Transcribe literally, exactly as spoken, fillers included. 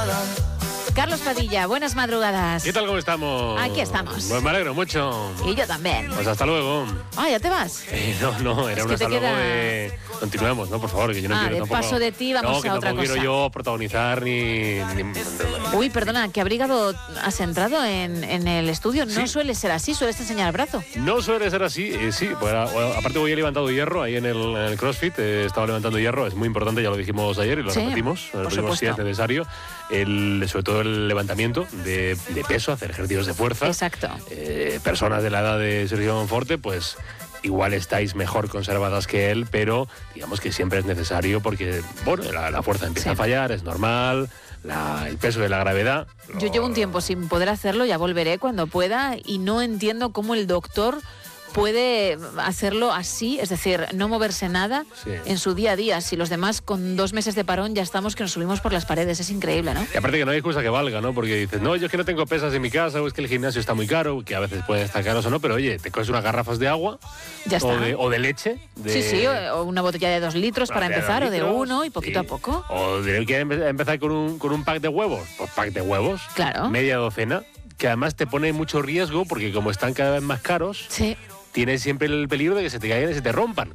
Carlos Padilla, buenas madrugadas. ¿Qué tal, cómo estamos? Aquí estamos. Pues me alegro mucho. Y yo también. Pues hasta luego. Ah, ¿ya te vas? Eh, no, no, era Es un que te hasta luego queda- de... Continuemos, ¿no? Por favor, que yo no Ah, quiero de tampoco... paso de ti vamos no, que a otra tampoco cosa. quiero yo protagonizar ni... ni- Uy, perdona, ¿qué abrigado has entrado en, en el estudio? No Sí. suele ser así, sueles enseñar el brazo. No suele ser así, eh, sí. Pues, a- bueno, aparte hoy he levantado hierro ahí en el, en el CrossFit, he estado levantando hierro, es muy importante, ya lo dijimos ayer y lo Sí, repetimos. por Lo repetimos si es supuesto. necesario. El, sobre todo el levantamiento de, de peso, hacer ejercicios de fuerza. Exacto. Eh, personas de la edad de Sergio Monforte, pues igual estáis mejor conservadas que él, pero digamos que siempre es necesario porque, bueno, la, la fuerza empieza Sí. a fallar, es normal, la- el peso de la gravedad. Yo llevo un tiempo sin poder hacerlo, ya volveré cuando pueda y no entiendo cómo el doctor puede hacerlo así, es decir, no moverse nada Sí. en su día a día. Si los demás con dos meses de parón ya estamos que nos subimos por las paredes, es increíble, ¿no? Y aparte que no hay excusa que valga, ¿no? Porque dices, no, yo es que no tengo pesas en mi casa, o es que el gimnasio está muy caro, que a veces pueden estar caros o no, pero oye, te coges unas garrafas de agua Ya está. o, de, o de leche. De, Sí, sí, o o una botella de dos litros para de dos empezar, o de litros, uno y poquito sí. a poco. O de, ¿quieres empe- empezar con un, con un pack de huevos? Pues pack de huevos. Claro. Media docena. Que además te pone mucho riesgo porque como están cada vez más caros, Sí. tienes siempre el peligro de que se te caigan y se te rompan.